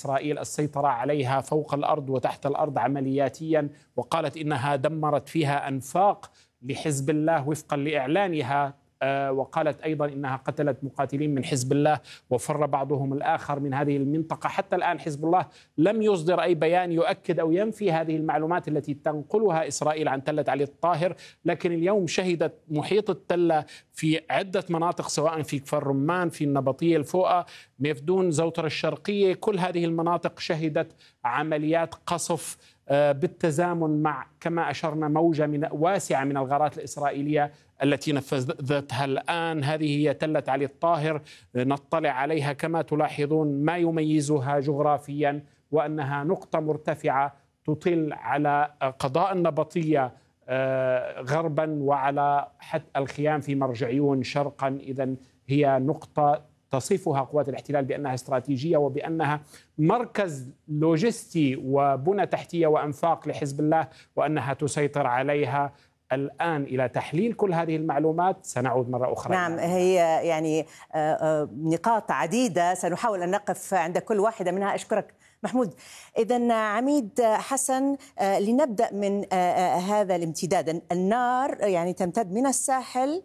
إسرائيل السيطرة عليها فوق الأرض وتحت الأرض عملياتيا، وقالت إنها دمرت فيها أنفاق لحزب الله وفقا لإعلانها، وقالت أيضا إنها قتلت مقاتلين من حزب الله وفر بعضهم الآخر من هذه المنطقة. حتى الآن حزب الله لم يصدر أي بيان يؤكد أو ينفي هذه المعلومات التي تنقلها إسرائيل عن تلة علي الطاهر. لكن اليوم شهدت محيط التلة في عدة مناطق، سواء في كفر رمان، في النبطية، الفوقة، ميفدون، زوتر الشرقية، كل هذه المناطق شهدت عمليات قصف بالتزامن مع، كما أشرنا، موجة واسعة من الغارات الإسرائيلية التي نفذتها الآن. هذه هي تلة علي الطاهر، نطلع عليها كما تلاحظون ما يميزها جغرافيا، وأنها نقطة مرتفعة تطل على قضاء النبطية غربا وعلى حتى الخيام في مرجعيون شرقا. إذن هي نقطة تصفها قوات الاحتلال بأنها استراتيجية وبأنها مركز لوجستي وبنى تحتية وأنفاق لحزب الله، وأنها تسيطر عليها. الآن إلى تحليل كل هذه المعلومات سنعود مرة أخرى. نعم، هي يعني نقاط عديدة سنحاول أن نقف عند كل واحدة منها. أشكرك محمود. إذن عميد حسن، لنبدأ من هذا الامتداد. النار يعني تمتد من الساحل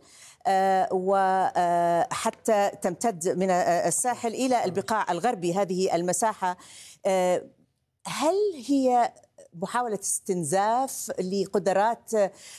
وحتى تمتد من الساحل إلى البقاع الغربي، هذه المساحة. هل هي محاولة استنزاف لقدرات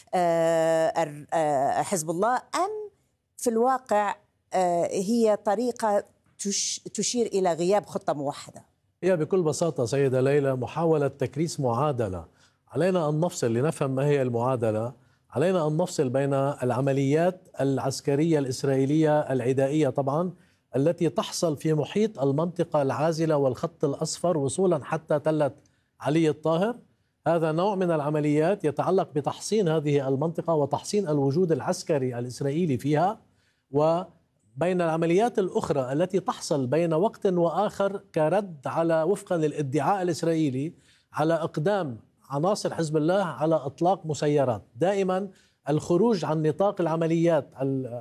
حزب الله، أم في الواقع هي طريقة تشير إلى غياب خطة موحدة؟ هي بكل بساطة سيدة ليلى محاولة تكريس معادلة. علينا أن نفصل لنفهم ما هي المعادلة. علينا أن نفصل بين العمليات العسكرية الإسرائيلية العدائية طبعا التي تحصل في محيط المنطقة العازلة والخط الأصفر وصولا حتى تلة علي الطاهر. هذا نوع من العمليات يتعلق بتحصين هذه المنطقة وتحصين الوجود العسكري الإسرائيلي فيها، وبين العمليات الأخرى التي تحصل بين وقت وآخر كرد على، وفقا للادعاء الإسرائيلي، على إقدام عناصر حزب الله على إطلاق مسيرات. دائما الخروج عن نطاق العمليات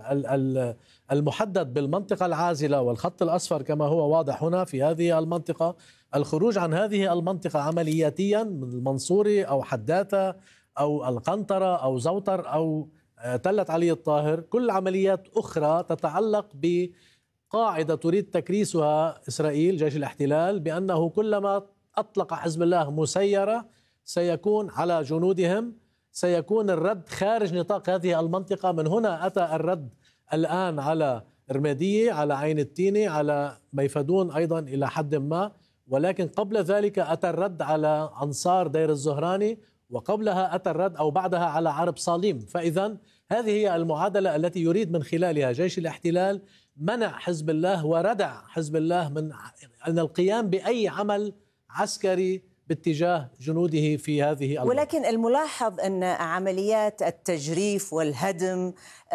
المحدد بالمنطقة العازلة والخط الأصفر كما هو واضح هنا في هذه المنطقة، الخروج عن هذه المنطقة عملياتيا من المنصوري أو حداثة أو القنطرة أو زوتر أو تلة علي الطاهر، كل عمليات أخرى تتعلق بقاعدة تريد تكريسها إسرائيل جيش الاحتلال، بأنه كلما أطلق حزب الله مسيرة سيكون على جنودهم، سيكون الرد خارج نطاق هذه المنطقة. من هنا أتى الرد الآن على رمادية، على عين التيني، على ميفدون أيضا إلى حد ما، ولكن قبل ذلك أتى الرد على أنصار دير الزهراني، وقبلها أتى الرد أو بعدها على عرب صاليم. فإذا هذه هي المعادلة التي يريد من خلالها جيش الاحتلال منع حزب الله وردع حزب الله من القيام بأي عمل عسكري باتجاه جنوده في هذه المنطقة. ولكن الملاحظ أن عمليات التجريف والهدم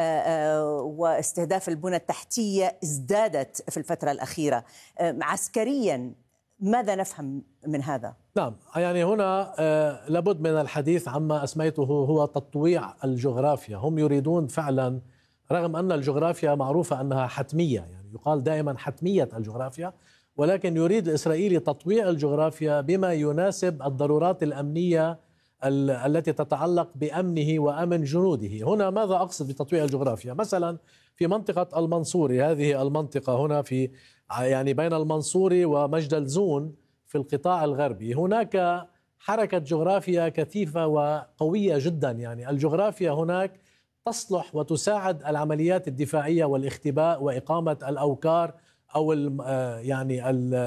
واستهداف البنى التحتية ازدادت في الفترة الأخيرة. عسكريا ماذا نفهم من هذا؟ نعم، يعني هنا لابد من الحديث عما أسميته هو تطويع الجغرافيا. هم يريدون فعلا، رغم أن الجغرافيا معروفة أنها حتمية، يعني يقال دائما حتمية الجغرافيا، ولكن يريد الإسرائيلي تطويع الجغرافيا بما يناسب الضرورات الأمنية التي تتعلق بأمنه وأمن جنوده. هنا ماذا أقصد بتطويع الجغرافيا؟ مثلا في منطقة المنصوري، هذه المنطقة هنا في يعني بين المنصوري ومجدل زون في القطاع الغربي، هناك حركة جغرافيا كثيفة وقوية جدا. يعني الجغرافيا هناك تصلح وتساعد العمليات الدفاعية والاختباء وإقامة الأوكار أو يعني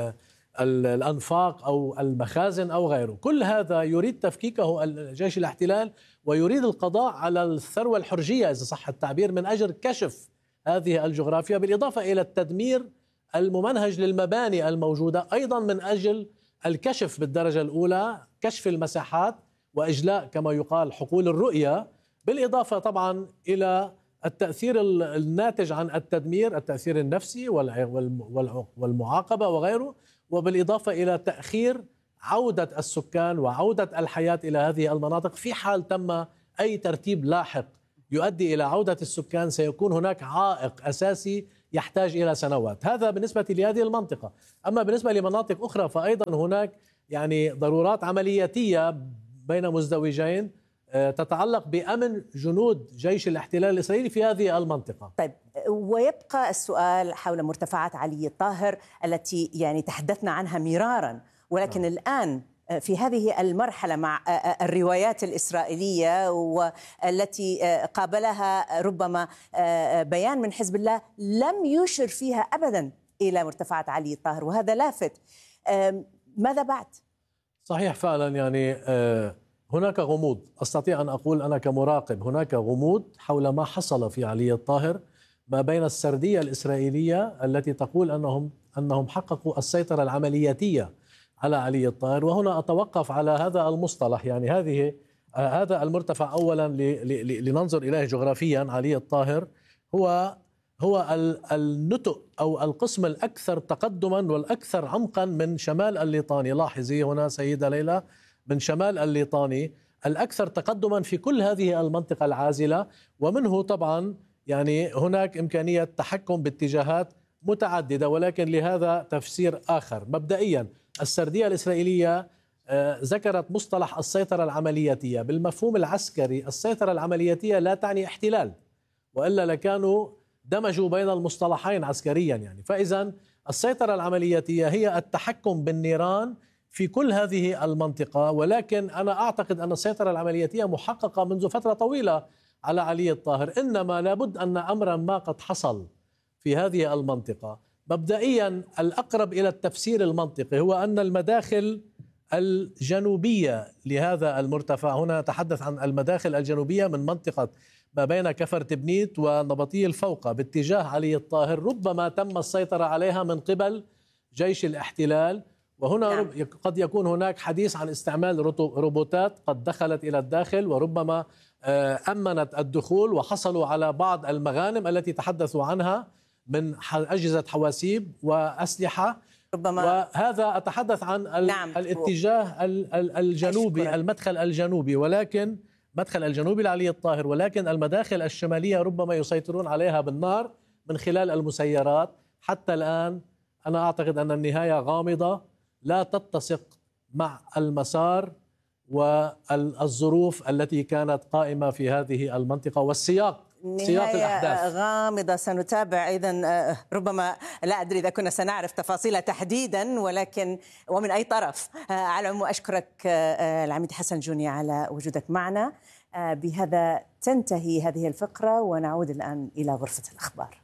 الأنفاق أو المخازن أو غيره. كل هذا يريد تفكيكه جيش الاحتلال، ويريد القضاء على الثروة الحرجية إذا صح التعبير من أجل كشف هذه الجغرافيا، بالإضافة إلى التدمير الممنهج للمباني الموجودة، أيضا من أجل الكشف بالدرجة الأولى، كشف المساحات وإجلاء كما يقال حقول الرؤية، بالإضافة طبعا إلى التأثير الناتج عن التدمير، التأثير النفسي والمعاقبة وغيره، وبالإضافة إلى تأخير عودة السكان وعودة الحياة إلى هذه المناطق. في حال تم أي ترتيب لاحق يؤدي إلى عودة السكان، سيكون هناك عائق أساسي يحتاج إلى سنوات. هذا بالنسبة لهذه المنطقة. أما بالنسبة لمناطق أخرى فأيضا هناك يعني ضرورات عملياتية بين مزدوجين تتعلق بأمن جنود جيش الاحتلال الإسرائيلي في هذه المنطقة. طيب، ويبقى السؤال حول مرتفعات علي الطاهر التي يعني تحدثنا عنها مرارا، ولكن الآن في هذه المرحلة مع الروايات الإسرائيلية والتي قابلها ربما بيان من حزب الله لم يشر فيها أبدا إلى مرتفعات علي الطاهر، وهذا لافت. ماذا بعد؟ صحيح فعلا، يعني هناك غموض. أستطيع أن أقول أنا كمراقب هناك غموض حول ما حصل في علي الطاهر ما بين السردية الإسرائيلية التي تقول أنهم حققوا السيطرة العملياتية على علي الطاهر. وهنا أتوقف على هذا المصطلح، يعني هذا المرتفع أولا لننظر إليه جغرافيا. علي الطاهر هو النتء أو القسم الأكثر تقدما والأكثر عمقا من شمال الليطاني. لاحظي هنا سيدة ليلى، من شمال الليطاني الأكثر تقدما في كل هذه المنطقة العازلة، ومنه طبعا يعني هناك إمكانية تحكم باتجاهات متعددة، ولكن لهذا تفسير آخر. مبدئيا السردية الإسرائيلية ذكرت مصطلح السيطرة العملياتية. بالمفهوم العسكري السيطرة العملياتية لا تعني احتلال، وإلا لكانوا دمجوا بين المصطلحين عسكريا يعني. فإذا السيطرة العملياتية هي التحكم بالنيران في كل هذه المنطقة، ولكن أنا أعتقد أن السيطرة العملياتية محققة منذ فترة طويلة على علي الطاهر. إنما لابد أن أمرا ما قد حصل في هذه المنطقة. مبدئيا الأقرب إلى التفسير المنطقي هو أن المداخل الجنوبية لهذا المرتفع، هنا نتحدث عن المداخل الجنوبية من منطقة ما بين كفر تبنيت ونبطي الفوقة باتجاه علي الطاهر، ربما تم السيطرة عليها من قبل جيش الاحتلال. وهنا قد يكون هناك حديث عن استعمال روبوتات قد دخلت إلى الداخل وربما أمنت الدخول، وحصلوا على بعض المغانم التي تحدثوا عنها من أجهزة حواسيب وأسلحة ربما. وهذا أتحدث عن الاتجاه الجنوبي، المدخل الجنوبي، ولكن مدخل الجنوبي لعلي الطاهر، ولكن المداخل الشمالية ربما يسيطرون عليها بالنار من خلال المسيرات. حتى الآن أنا أعتقد أن النهاية غامضة، لا تتسق مع المسار والظروف التي كانت قائمة في هذه المنطقة والسياق، سياق الأحداث غامضة. سنتابع أيضا، ربما لا أدري إذا كنا سنعرف تفاصيل تحديدا، ولكن ومن أي طرف. على العموم أشكرك العميد حسن جوني على وجودك معنا. بهذا تنتهي هذه الفقرة ونعود الآن إلى غرفة الأخبار.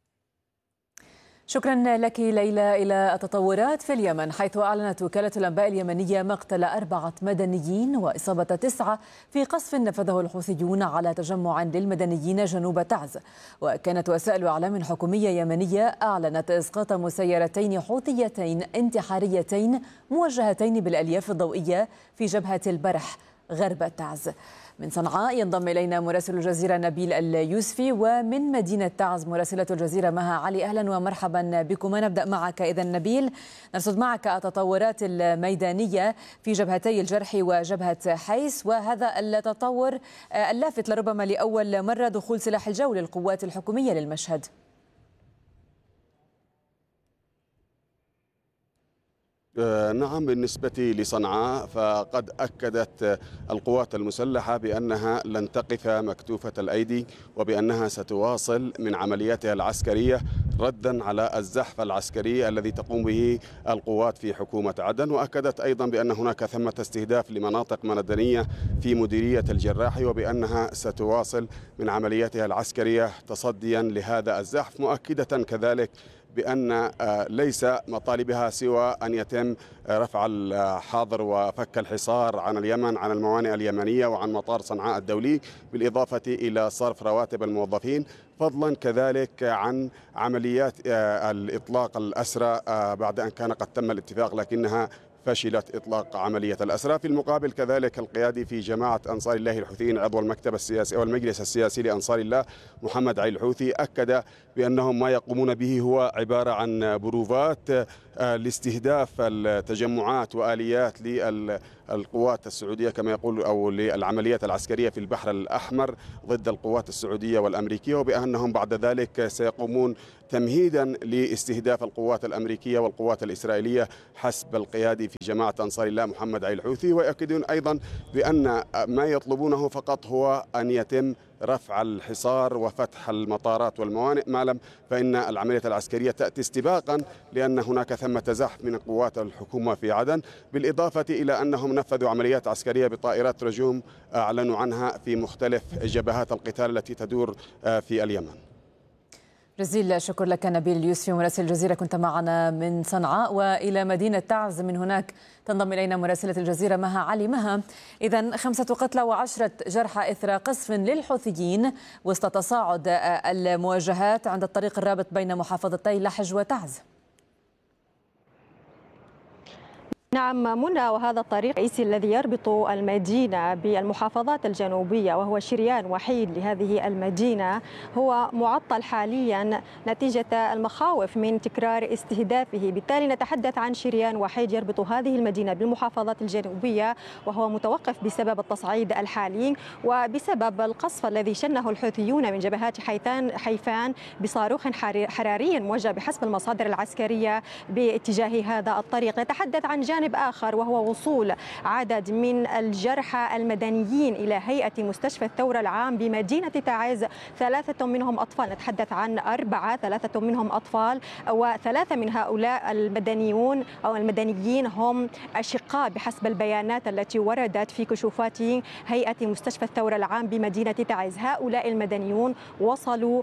شكرا لك ليلى. إلى التطورات في اليمن، حيث أعلنت وكالة الأنباء اليمنية مقتل 4 مدنيين وإصابة 9 في قصف نفذه الحوثيون على تجمع للمدنيين جنوب تعز. وكانت وسائل إعلام حكومية يمنية أعلنت إسقاط مسيرتين حوثيتين انتحاريتين موجهتين بالألياف الضوئية في جبهة البرح غرب تعز. من صنعاء ينضم إلينا مراسل الجزيرة نبيل اليوسفي، ومن مدينة تعز مراسلة الجزيرة مها علي. أهلا ومرحبا بكما. نبدأ معك إذا نبيل، نرصد معك التطورات الميدانية في جبهتي الجرح وجبهة حيس، وهذا التطور اللافت لربما لأول مرة دخول سلاح الجو للقوات الحكومية للمشهد. نعم، بالنسبة لصنعاء فقد أكدت القوات المسلحة بأنها لن تقف مكتوفة الأيدي، وبأنها ستواصل من عملياتها العسكرية ردا على الزحف العسكري الذي تقوم به القوات في حكومة عدن. وأكدت أيضا بأن هناك ثمة استهداف لمناطق مدنية في مديرية الجراح، وبأنها ستواصل من عملياتها العسكرية تصديا لهذا الزحف، مؤكدة كذلك بأن ليس مطالبها سوى أن يتم رفع الحظر وفك الحصار عن اليمن، عن الموانئ اليمنية وعن مطار صنعاء الدولي، بالإضافة إلى صرف رواتب الموظفين، فضلا كذلك عن عمليات الإطلاق الأسرى بعد أن كان قد تم الاتفاق لكنها فشلت إطلاق عملية الأسرى. في المقابل كذلك القيادي في جماعة أنصار الله الحوثيين عضو المكتب السياسي أو المجلس السياسي لأنصار الله محمد علي الحوثي أكد بأنهم ما يقومون به هو عبارة عن بروفات لاستهداف التجمعات وآليات للقوات السعودية كما يقول أو للعمليات العسكرية في البحر الأحمر ضد القوات السعودية والأمريكية، وبأنهم بعد ذلك سيقومون تمهيدا لاستهداف القوات الأمريكية والقوات الإسرائيلية حسب القيادي في جماعة أنصار الله محمد علي الحوثي. ويؤكدون أيضا بأن ما يطلبونه فقط هو أن يتم رفع الحصار وفتح المطارات والموانئ، ما لم فإن العملية العسكرية تأتي استباقا لأن هناك ثمة زحف من قوات الحكومة في عدن، بالإضافة إلى أنهم نفذوا عمليات عسكرية بطائرات رجوم أعلنوا عنها في مختلف جبهات القتال التي تدور في اليمن. جزيل الشكر لك نبيل اليوسفي مراسل الجزيرة، كنت معنا من صنعاء. وإلى مدينة تعز من هناك تنضم إلينا مراسلة الجزيرة مها علي. مها، إذن 5 قتلى و10 جرحى إثر قصف للحوثيين وسط تصاعد المواجهات عند الطريق الرابط بين محافظتي لحج وتعز. نعم منى، وهذا الطريق الرئيسي الذي يربط المدينة بالمحافظات الجنوبية وهو شريان وحيد لهذه المدينة هو معطل حاليا نتيجة المخاوف من تكرار استهدافه. بالتالي نتحدث عن شريان وحيد يربط هذه المدينة بالمحافظات الجنوبية وهو متوقف بسبب التصعيد الحالي وبسبب القصف الذي شنه الحوثيون من جبهات حيفان بصاروخ حراري موجه بحسب المصادر العسكرية باتجاه هذا الطريق. نتحدث عن جانب آخر وهو وصول عدد من الجرحى المدنيين إلى هيئة مستشفى الثورة العام بمدينة تعز، 3 منهم أطفال. نتحدث عن 4، 3 منهم أطفال، و3 من هؤلاء المدنيين هم أشقاء بحسب البيانات التي وردت في كشوفات هيئة مستشفى الثورة العام بمدينة تعز. هؤلاء المدنيين وصلوا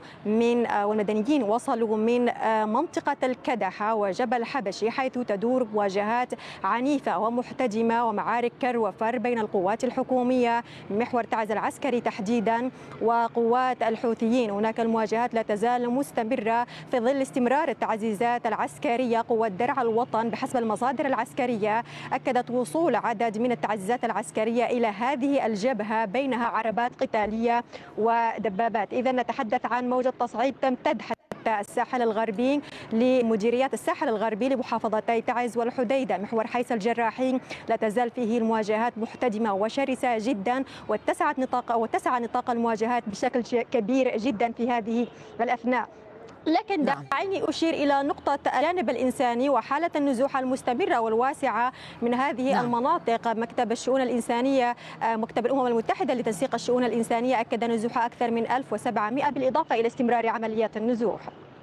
من منطقة الكدحة وجبل حبشي حيث تدور مواجهات عنيفة ومحتدمة ومعارك كر وفر بين القوات الحكومية محور تعز العسكري تحديدا وقوات الحوثيين. هناك المواجهات لا تزال مستمرة في ظل استمرار التعزيزات العسكرية. قوات درع الوطن بحسب المصادر العسكرية أكدت وصول عدد من التعزيزات العسكرية إلى هذه الجبهة بينها عربات قتالية ودبابات. إذا نتحدث عن موجة تصعيد تمتد الساحل الغربي لمديريات الساحل الغربي لمحافظتي تعز والحديدة. محور حيس الجراحي لا تزال فيه المواجهات محتدمة وشرسة جدا واتسع نطاق المواجهات بشكل كبير جدا في هذه الأثناء. لكن دعيني أشير إلى نقطة الجانب الإنساني وحالة النزوح المستمرة والواسعة من هذه المناطق. مكتب الشؤون الإنسانية، مكتب الأمم المتحدة لتنسيق الشؤون الإنسانية أكد نزوح أكثر من 1700 بالإضافة إلى استمرار عمليات النزوح.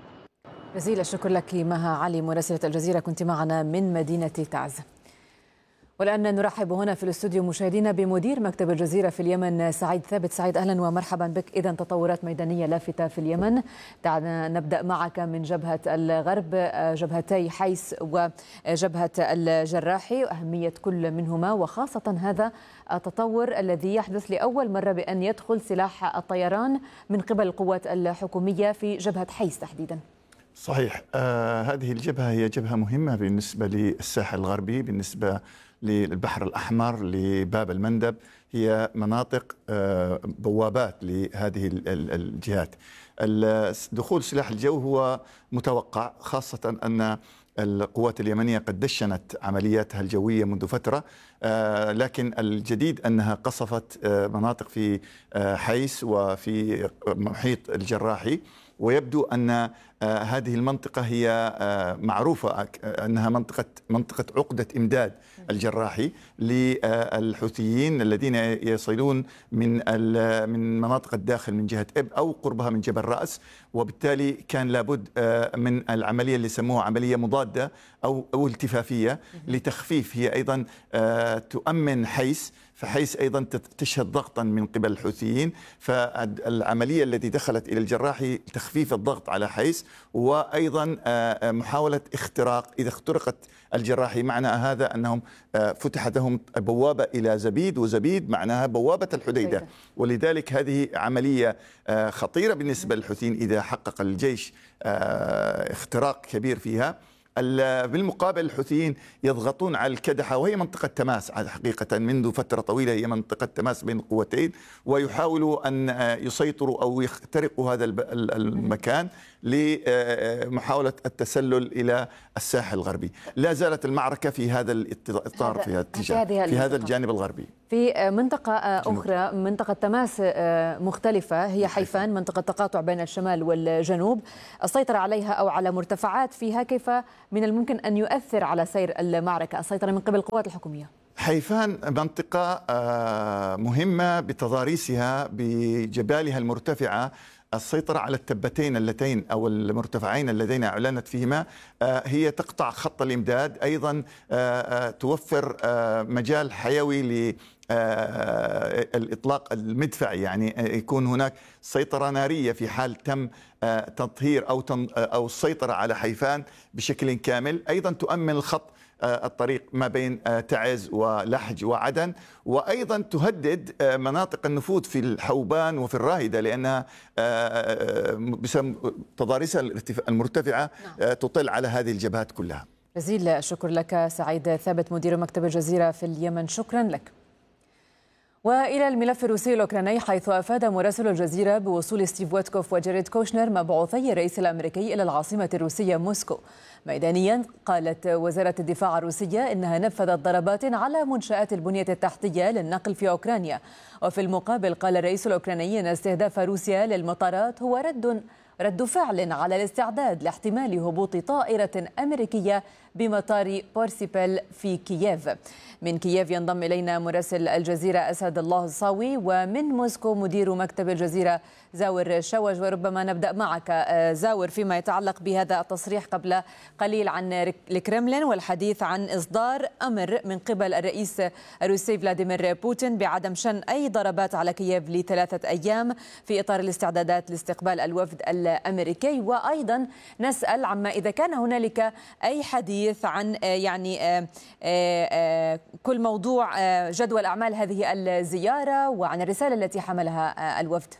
جزيل الشكر لك مها علي مراسلة الجزيرة، كنت معنا من مدينة تعز. والآن نرحب هنا في الاستوديو مشاهدينا بمدير مكتب الجزيرة في اليمن سعيد ثابت. سعيد، أهلا ومرحبا بك. إذا تطورات ميدانية لافتة في اليمن، دعنا نبدأ معك من جبهة الغرب، جبهتي حيس وجبهة الجراحي، أهمية كل منهما وخاصة هذا التطور الذي يحدث لأول مرة بأن يدخل سلاح الطيران من قبل القوات الحكومية في جبهة حيس تحديدا. صحيح. هذه الجبهة هي جبهة مهمة بالنسبة للساحل الغربي، بالنسبة للبحر الأحمر، لباب المندب. هي مناطق بوابات لهذه الجهات. دخول سلاح الجو هو متوقع، خاصة أن القوات اليمنية قد دشنت عملياتها الجوية منذ فترة، لكن الجديد أنها قصفت مناطق في حيس وفي محيط الجراحي، ويبدو أن هذه المنطقة هي معروفة أنها منطقة عقدة إمداد الجراحي للحوثيين الذين يصلون من مناطق الداخل من جهة إب أو قربها من جبل رأس، وبالتالي كان لابد من العملية اللي سموها عملية مضادة أو التفافية لتخفيف. هي أيضا تؤمن حيس، فحيس أيضا تشهد ضغطا من قبل الحوثيين، فالعملية التي دخلت إلى الجراحي تخفيف الضغط على حيس، وأيضا محاولة اختراق. إذا اخترقت الجراحي معنى هذا أنهم فتحت لهم بوابة إلى زبيد، وزبيد معناها بوابة الحديدة، ولذلك هذه عملية خطيرة بالنسبة للحوثيين إذا حقق الجيش اختراق كبير فيها. بالمقابل الحوثيين يضغطون على الكدحة، وهي منطقة تماس حقيقة منذ فترة طويلة، هي منطقة تماس بين القوتين، ويحاولوا أن يسيطروا أو يخترقوا هذا المكان لمحاولة التسلل إلى الساحل الغربي. لا زالت المعركة في هذا الإطار، في هذا الاتجاه، في هذا الجانب الغربي. في منطقة أخرى، منطقة تماس مختلفة، هي حيفان، منطقة تقاطع بين الشمال والجنوب، السيطرة عليها أو على مرتفعات فيها كيف من الممكن أن يؤثر على سير المعركة، السيطرة من قبل القوات الحكومية؟ حيفان منطقة مهمة بتضاريسها بجبالها المرتفعة. السيطرة على التبتين اللتين أو المرتفعين اللذين أعلنت فيهما هي تقطع خط الإمداد، أيضا توفر مجال حيوي للإطلاق المدفعي، يعني يكون هناك سيطرة نارية في حال تم تطهير أو السيطرة على حيفان بشكل كامل. أيضا تؤمن الخط الطريق ما بين تعز ولحج وعدن، وأيضا تهدد مناطق النفوذ في الحوبان وفي الراهدة، لأنها بسبب تضاريسها المرتفعة تطل على هذه الجبهات كلها. جزيل الشكر لك سعيد ثابت، مدير مكتب الجزيرة في اليمن، شكرا لك. وإلى الملف الروسي الأوكراني، حيث أفاد مراسل الجزيرة بوصول ستيف ويتكوف وجاريد كوشنر مبعوثي الرئيس الأمريكي إلى العاصمة الروسية موسكو. ميدانيا، قالت وزارة الدفاع الروسية إنها نفذت ضربات على منشآت البنية التحتية للنقل في أوكرانيا. وفي المقابل قال الرئيس الأوكراني أن استهداف روسيا للمطارات هو رد فعل على الاستعداد لاحتمال هبوط طائرة أمريكية بمطار بورسيبل في كييف. من كييف ينضم إلينا مراسل الجزيرة أسد الله الصاوي، ومن موسكو مدير مكتب الجزيرة زاور شوج. وربما نبدأ معك زاور فيما يتعلق بهذا التصريح قبل قليل عن الكرملين والحديث عن إصدار أمر من قبل الرئيس الروسي فلاديمير بوتين بعدم شن أي ضربات على كييف ل3 أيام في إطار الاستعدادات لاستقبال الوفد الأمريكي. وأيضا نسأل عما إذا كان هنالك أي حديث عن كل موضوع جدول أعمال هذه الزيارة وعن الرسالة التي حملها الوفد.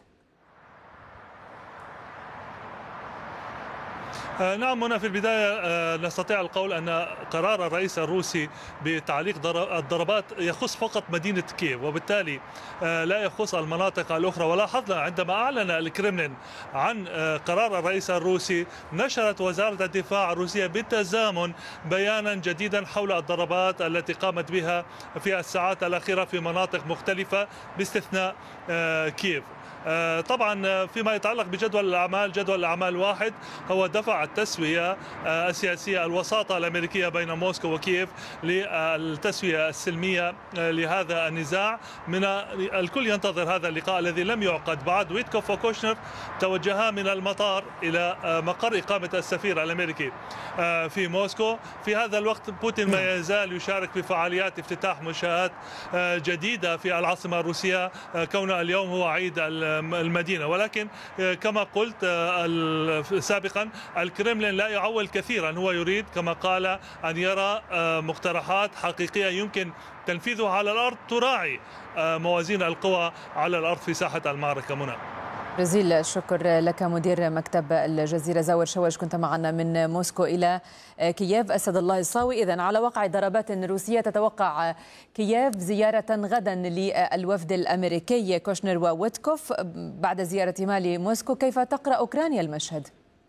نعم منى، في البداية نستطيع القول أن قرار الرئيس الروسي بتعليق الضربات يخص فقط مدينة كييف، وبالتالي لا يخص المناطق الأخرى. ولاحظنا عندما أعلن الكرملين عن قرار الرئيس الروسي، نشرت وزارة الدفاع الروسية بالتزامن بيانا جديدا حول الضربات التي قامت بها في الساعات الأخيرة في مناطق مختلفة باستثناء كييف. طبعا فيما يتعلق بجدول الأعمال، جدول الأعمال واحد هو دفع التسوية السياسية، الوساطة الأمريكية بين موسكو وكييف للتسوية السلمية لهذا النزاع. من الكل ينتظر هذا اللقاء الذي لم يعقد بعد. ويتكوف وكوشنر توجها من المطار إلى مقر إقامة السفير الأمريكي في موسكو. في هذا الوقت بوتين ما يزال يشارك في فعاليات افتتاح منشآت جديدة في العاصمة الروسية، كون اليوم هو عيد المدينة. ولكن كما قلت سابقا، الكرملين لا يعول كثيرا، هو يريد كما قال أن يرى مقترحات حقيقية يمكن تنفيذها على الأرض تراعي موازين القوى على الأرض في ساحة المعركة. منى، جزيل الشكر لك مدير مكتب الجزيرة زاور شوج، كنت معنا من موسكو إلى كييف. أسد الله الصاوي، إذن على وقع ضربات روسية تتوقع كييف زيارة غدا للوفد الأمريكي كوشنر وويتكوف بعد زيارتهما لموسكو. كيف تقرأ أوكرانيا المشهد؟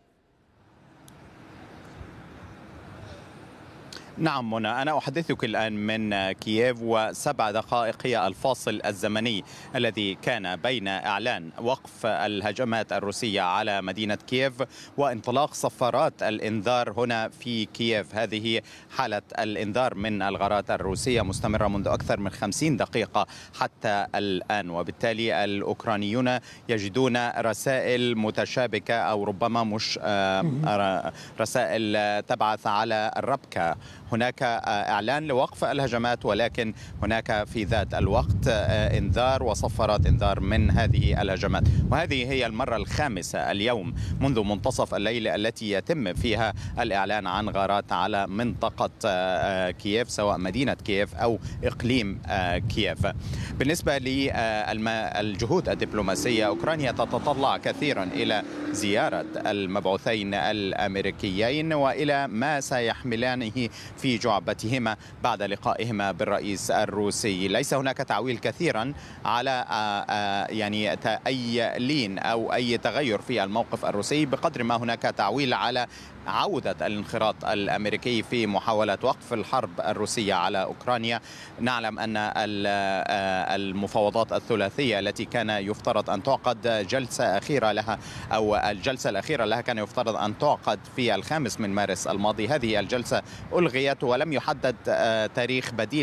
نعم منى، أنا أحدثك الآن من كييف، و7 دقائق هي الفاصل الزمني الذي كان بين إعلان وقف الهجمات الروسية على مدينة كييف وانطلاق صفارات الإنذار هنا في كييف. هذه حالة الإنذار من الغارات الروسية مستمرة منذ أكثر من 50 دقيقة حتى الآن، وبالتالي الأوكرانيون يجدون رسائل متشابكة أو ربما مش رسائل تبعث على الربكة. هناك إعلان لوقف الهجمات، ولكن هناك في ذات الوقت إنذار وصفارات إنذار من هذه الهجمات. وهذه هي المرة الخامسة اليوم منذ منتصف الليل التي يتم فيها الإعلان عن غارات على منطقة كييف، سواء مدينة كييف أو إقليم كييف. بالنسبة للجهود الدبلوماسية، أوكرانيا تتطلع كثيرا إلى زيارة المبعوثين الأمريكيين وإلى ما سيحملانه في جعبتهما بعد لقائهما بالرئيس الروسي. ليس هناك تعويل كثيرا على يعني أي لين أو أي تغير في الموقف الروسي، بقدر ما هناك تعويل على عودة الانخراط الأمريكي في محاولة وقف الحرب الروسية على أوكرانيا. نعلم أن المفاوضات الثلاثية التي كان يفترض أن تعقد جلسة أخيرة لها، أو الجلسة الأخيرة لها كان يفترض أن تعقد في 5 مارس الماضي، هذه الجلسة ألغيت ولم يحدد تاريخ بديل